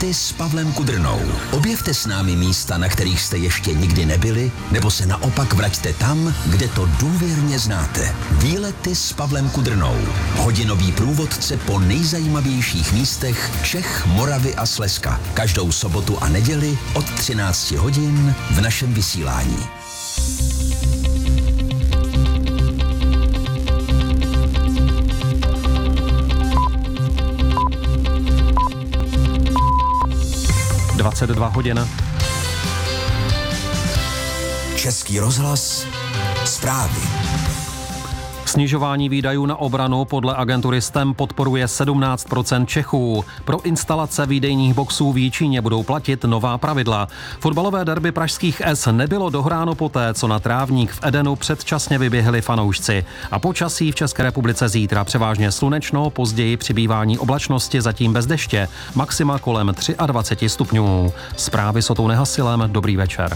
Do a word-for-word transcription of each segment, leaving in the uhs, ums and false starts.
Výlety s Pavlem Kudrnou. Objevte s námi místa, na kterých jste ještě nikdy nebyli, nebo se naopak vraťte tam, kde to důvěrně znáte. Výlety s Pavlem Kudrnou. Hodinový průvodce po nejzajímavějších místech Čech, Moravy a Slezska. Každou sobotu a neděli od třinácti hodin v našem vysílání. dvacet dva hodin. Český rozhlas, zprávy. Snižování výdajů na obranu podle agentury S T E M podporuje sedmnáct procent Čechů. Pro instalace výdejních boxů v Jičíně budou platit nová pravidla. Fotbalové derby pražských S nebylo dohráno poté, co na trávník v Edenu předčasně vyběhli fanoušci. A počasí v České republice zítra převážně slunečno, později přibývání oblačnosti, zatím bez deště. Maxima kolem dvacet tři stupňů. Zprávy s Otou Nehasilem, dobrý večer.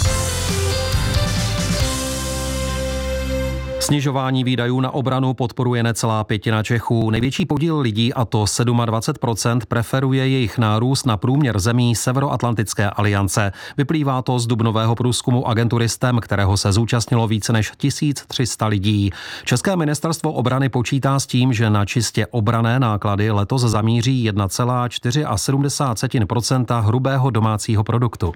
Snižování výdajů na obranu podporuje necelá pětina Čechů. Největší podíl lidí, a to dvacet sedm procent, preferuje jejich nárůst na průměr zemí Severoatlantické aliance. Vyplývá to z dubnového průzkumu agentury S T E M, kterého se zúčastnilo více než tisíc tři sta lidí. České ministerstvo obrany počítá s tím, že na čistě obranné náklady letos zamíří jedna celá sedmdesát čtyři procenta hrubého domácího produktu.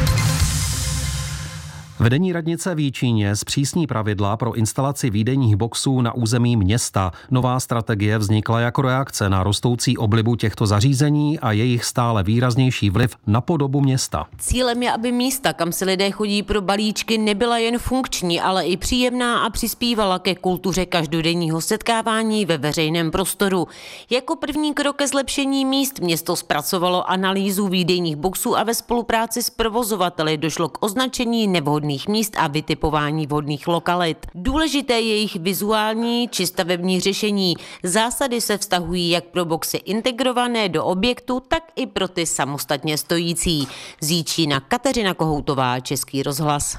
Vedení radnice v Jičíně zpřísní pravidla pro instalaci výdejních boxů na území města. Nová strategie vznikla jako reakce na rostoucí oblibu těchto zařízení a jejich stále výraznější vliv na podobu města. Cílem je, aby místa, kam si lidé chodí pro balíčky, nebyla jen funkční, ale i příjemná a přispívala ke kultuře každodenního setkávání ve veřejném prostoru. Jako první krok ke zlepšení míst město zpracovalo analýzu výdejních boxů a ve spolupráci s provozovateli došlo k označení nevhodných míst a vytipování vhodných lokalit. Důležité je jejich vizuální či stavební řešení. Zásady se vztahují jak pro boxy integrované do objektu, tak i pro ty samostatně stojící. Z Jičína Kateřina Kohoutová, Český rozhlas.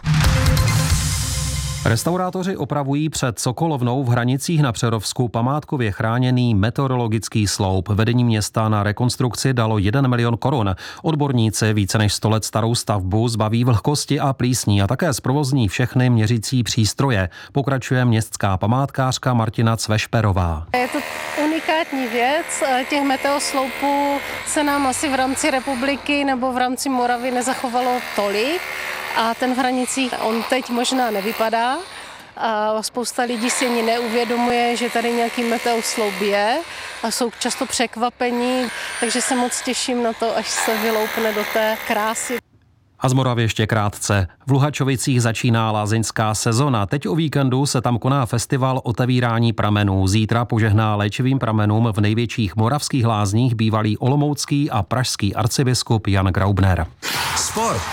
Restaurátoři opravují před Sokolovnou v Hranicích na Přerovsku památkově chráněný meteorologický sloup. Vedení města na rekonstrukci dalo jeden milion korun. Odborníci více než sto let starou stavbu zbaví vlhkosti a plísní a také zprovozní všechny měřící přístroje. Pokračuje městská památkářka Martina Cvešperová. Je to unikátní věc. Těch meteosloupů se nám asi v rámci republiky nebo v rámci Moravy nezachovalo tolik. A ten v Hranicích, on teď možná nevypadá. A spousta lidí si ani neuvědomuje, že tady nějaký meteosloup je a jsou často překvapení, takže se moc těším na to, až se vyloupne do té krásy. A z Moravy ještě krátce. V Luhačovicích začíná lázeňská sezona. Teď o víkendu se tam koná festival otevírání pramenů. Zítra požehná léčivým pramenům v největších moravských lázních bývalý olomoucký a pražský arcibiskup Jan Graubner. Sport.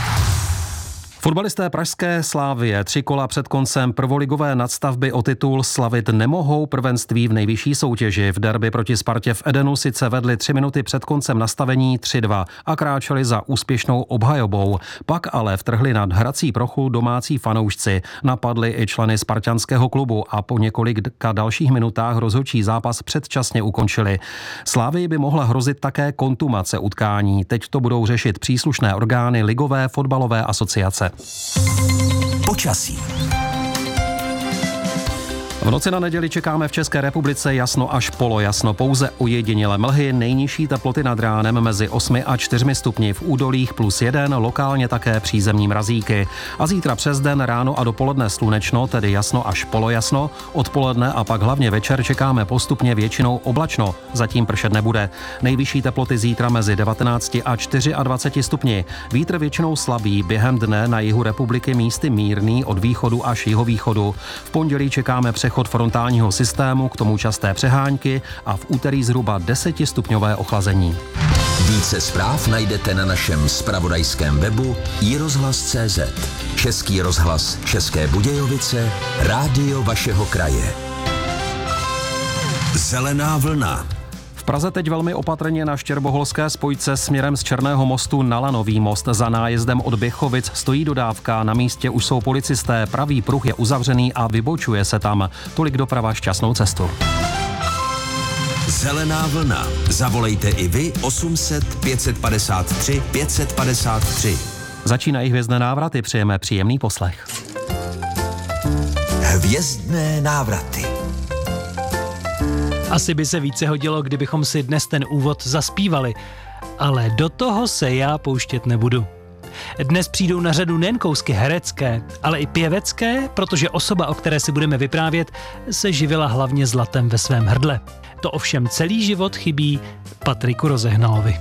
Fotbalisté pražské Slavie tři kola před koncem prvoligové nadstavby o titul slavit nemohou prvenství v nejvyšší soutěži. V derby proti Spartě v Edenu sice vedli tři minuty před koncem nastavení tři dva a kráčeli za úspěšnou obhajobou. Pak ale vtrhli nad hrací plochu domácí fanoušci. Napadli i členy spartanského klubu a po několika dalších minutách rozhodčí zápas předčasně ukončili. Slavii by mohla hrozit také kontumace utkání. Teď to budou řešit příslušné orgány Ligové fotbalové asociace. Počasí. V noci na neděli čekáme v České republice jasno až polojasno, pouze ojedinělé mlhy, nejnižší teploty nad ránem mezi osmi a čtyřmi stupni, v údolích plus jeden, lokálně také přízemní mrazíky. A zítra přes den, ráno a dopoledne slunečno, tedy jasno až polojasno, odpoledne a pak hlavně večer čekáme postupně většinou oblačno, zatím pršet nebude. Nejvyšší teploty zítra mezi devatenácti a dvaceti čtyřmi stupni. Vítr většinou slabý, během dne na jihu republiky místy mírný od východu až jihovýchodu. V pondělí čekáme přechod frontálního systému, k tomu časté přehánky a v úterý zhruba desetistupňové ochlazení. Více zpráv najdete na našem zpravodajském webu i rozhlas tečka cé zet. Český rozhlas České Budějovice, rádio vašeho kraje. Zelená vlna. V Praze teď velmi opatrně na štěrboholské spojce směrem z Černého mostu na Lanový most. Za nájezdem od Běchovic stojí dodávka, na místě už jsou policisté, pravý pruh je uzavřený a vybočuje se tam. Tolik doprava, šťastnou cestu. Zelená vlna. Zavolejte i vy osm set pět padesát tři pět padesát tři. Začínají hvězdné návraty, přejeme příjemný poslech. Hvězdné návraty. Asi by se více hodilo, kdybychom si dnes ten úvod zaspívali, ale do toho se já pouštět nebudu. Dnes přijdou na řadu nejen kousky herecké, ale i pěvecké, protože osoba, o které si budeme vyprávět, se živila hlavně zlatem ve svém hrdle. To ovšem celý život chybí Patriku Rozehnalovi.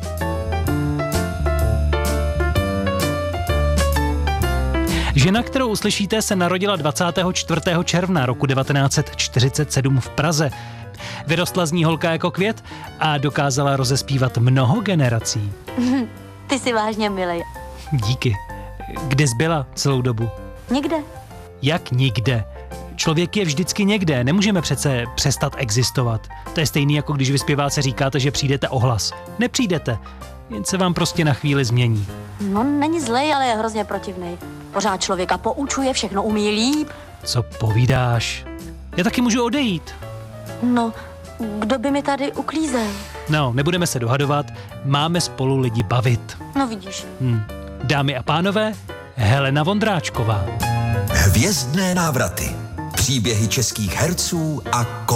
Žena, kterou uslyšíte, se narodila dvacátého čtvrtého června roku devatenáct set čtyřicet sedm v Praze. Vyrostla z ní holka jako květ a dokázala rozespívat mnoho generací. Ty jsi vážně milej. Díky. Kde jsi byla celou dobu? Nikde. Jak nikde? Člověk je vždycky někde, nemůžeme přece přestat existovat. To je stejný, jako když vy zpěváce říkáte, že přijdete o hlas. Nepřijdete, jen se vám prostě na chvíli změní. No, není zlej, ale je hrozně protivnej. Pořád člověka poučuje, všechno umí líp. Co povídáš? Já taky můžu odejít. No, kdo by mi tady uklízel? No, nebudeme se dohadovat, máme spolu lidi bavit. No vidíš. Hm. Dámy a pánové, Helena Vondráčková. Hvězdné návraty. Příběhy českých herců a